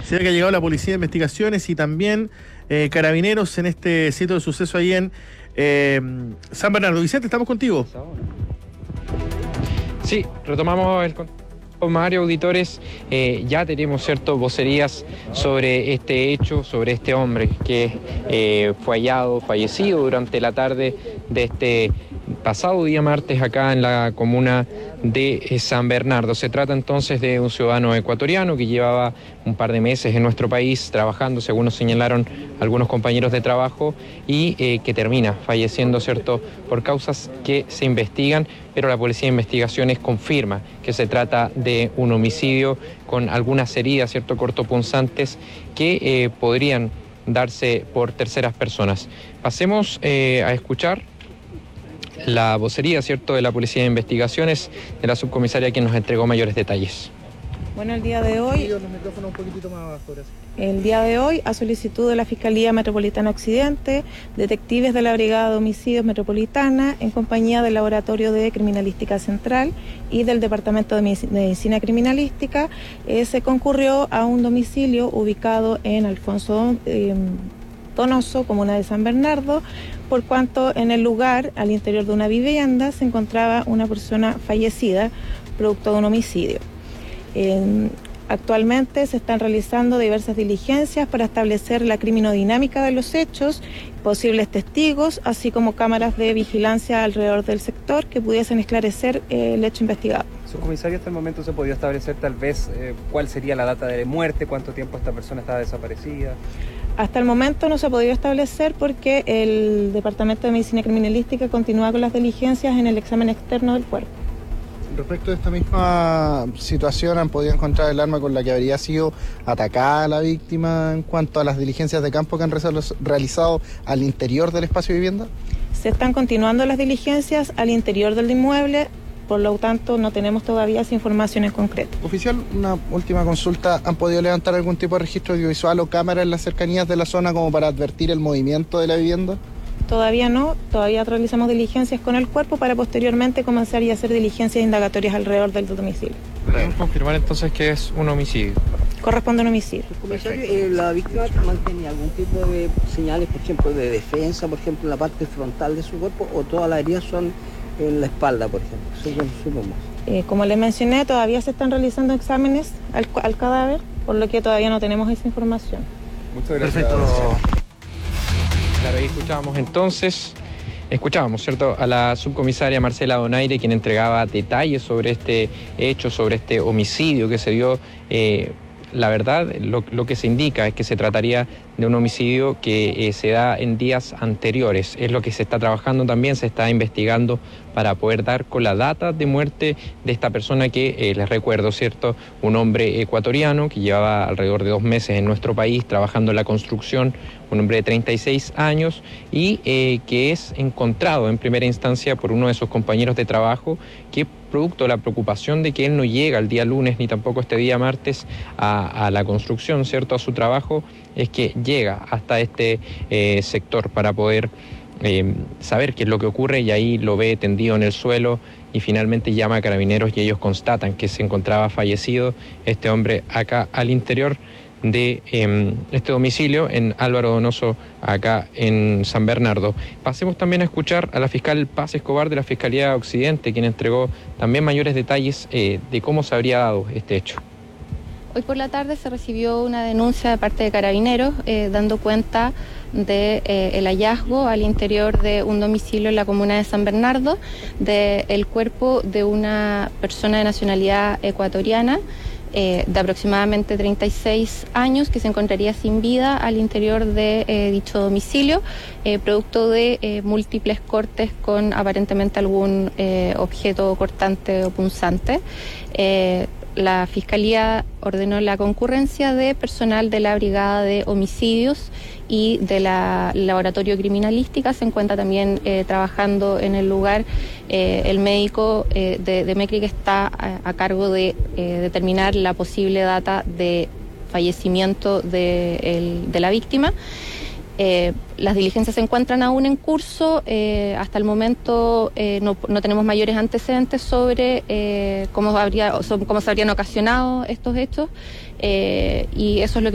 Se ve que ha llegado la Policía de Investigaciones y también Carabineros en este sitio de suceso ahí en San Bernardo. Vicente, estamos contigo. Sí, retomamos el contacto. Mario, auditores, ya tenemos ciertas vocerías sobre este hecho, sobre este hombre que fue hallado, fallecido durante la tarde de este pasado día martes acá en la comuna de San Bernardo. Se trata entonces de un ciudadano ecuatoriano que llevaba un par de meses en nuestro país trabajando, según nos señalaron algunos compañeros de trabajo, y que termina falleciendo, ¿cierto?, por causas que se investigan, pero la Policía de Investigaciones confirma que se trata de un homicidio con algunas heridas, ¿cierto?, cortopunzantes que podrían darse por terceras personas. Pasemos a escuchar la vocería, ¿cierto?, de la Policía de Investigaciones, de la subcomisaria, quien nos entregó mayores detalles. Bueno, el día de hoy, a solicitud de la Fiscalía Metropolitana Occidente, detectives de la Brigada de Homicidios Metropolitana, en compañía del Laboratorio de Criminalística Central y del Departamento de Medicina Criminalística, se concurrió a un domicilio ubicado en Alfonso Donoso, comuna de San Bernardo, por cuanto en el lugar, al interior de una vivienda, se encontraba una persona fallecida, producto de un homicidio. Actualmente se están realizando diversas diligencias para establecer la criminodinámica de los hechos, posibles testigos, así como cámaras de vigilancia alrededor del sector que pudiesen esclarecer el hecho investigado. Subcomisario, hasta el momento se podía establecer tal vez cuál sería la data de muerte, cuánto tiempo esta persona estaba desaparecida. Hasta el momento no se ha podido establecer porque el Departamento de Medicina Criminalística continúa con las diligencias en el examen externo del cuerpo. Respecto de esta misma situación, ¿han podido encontrar el arma con la que habría sido atacada la víctima en cuanto a las diligencias de campo que han realizado al interior del espacio de vivienda? Se están continuando las diligencias al interior del inmueble, por lo tanto no tenemos todavía esa información en concreto. Oficial, una última consulta. ¿Han podido levantar algún tipo de registro audiovisual o cámara en las cercanías de la zona como para advertir el movimiento de la vivienda? Todavía no, todavía realizamos diligencias con el cuerpo para posteriormente comenzar y hacer diligencias indagatorias alrededor del domicilio. ¿Podemos confirmar entonces que es un homicidio? Corresponde a un homicidio. Comisario, ¿la víctima mantenía algún tipo de señales, por ejemplo, de defensa, por ejemplo, en la parte frontal de su cuerpo, o todas las heridas son en la espalda, por ejemplo? Como les mencioné, todavía se están realizando exámenes al cadáver, por lo que todavía no tenemos esa información. Muchas gracias. Perfecto. Claro, ahí escuchábamos, ¿cierto?, a la subcomisaria Marcela Donaire, quien entregaba detalles sobre este hecho, sobre este homicidio que se dio. La verdad, lo que se indica es que se trataría de un homicidio que se da en días anteriores. Es lo que se está trabajando también, se está investigando para poder dar con la data de muerte de esta persona que, les recuerdo, ¿cierto?, un hombre ecuatoriano que llevaba alrededor de 2 meses en nuestro país trabajando en la construcción, un hombre de 36 años y que es encontrado en primera instancia por uno de sus compañeros de trabajo que, producto de la preocupación de que él no llega el día lunes ni tampoco este día martes a la construcción, ¿cierto?, a su trabajo, es que llega hasta este sector para poder saber qué es lo que ocurre, y ahí lo ve tendido en el suelo y finalmente llama a Carabineros y ellos constatan que se encontraba fallecido este hombre acá al interior de este domicilio en Álvaro Donoso, acá en San Bernardo. Pasemos también a escuchar a la fiscal Paz Escobar de la Fiscalía Occidente, quien entregó también mayores detalles de cómo se habría dado este hecho. Hoy por la tarde se recibió una denuncia de parte de Carabineros dando cuenta del hallazgo al interior de un domicilio en la comuna de San Bernardo del cuerpo de una persona de nacionalidad ecuatoriana de aproximadamente 36 años que se encontraría sin vida al interior de dicho domicilio, producto de múltiples cortes con aparentemente algún objeto cortante o punzante. La Fiscalía ordenó la concurrencia de personal de la Brigada de Homicidios y de la Laboratorio Criminalística. Se encuentra también trabajando en el lugar el médico de MECRI, que está a cargo de determinar la posible data de fallecimiento de la víctima. Las diligencias se encuentran aún en curso. Hasta el momento no tenemos mayores antecedentes sobre cómo se habrían ocasionado estos hechos, y eso es lo que